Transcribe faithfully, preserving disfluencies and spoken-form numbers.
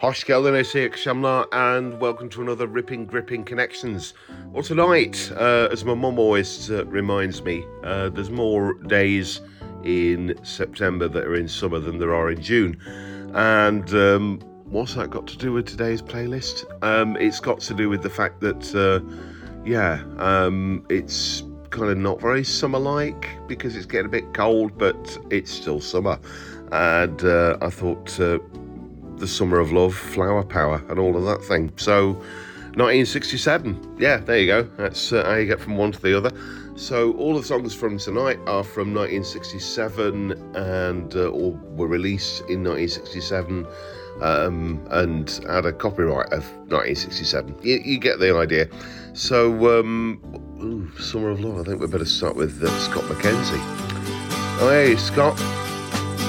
Hoş geldiniz here, Shamla, and welcome to another Ripping Gripping Connections. Well, tonight, uh, as my mum always uh, reminds me, uh, there's more days in September that are in summer than there are in June. And um, what's that got to do with today's playlist? Um, it's got to do with the fact that, uh, yeah, um, it's kind of not very summer-like because it's getting a bit cold, but it's still summer. And uh, I thought... Uh, the Summer of Love, Flower Power, and all of that thing. So, nineteen sixty-seven. Yeah, there you go. That's uh, how you get from one to the other. So, all the songs from tonight are from nineteen sixty-seven and uh, all were released in nineteen sixty-seven um, and had a copyright of nineteen sixty-seven. You, you get the idea. So, um, ooh, Summer of Love. I think we better start with uh, Scott McKenzie. Oh, hey, Scott.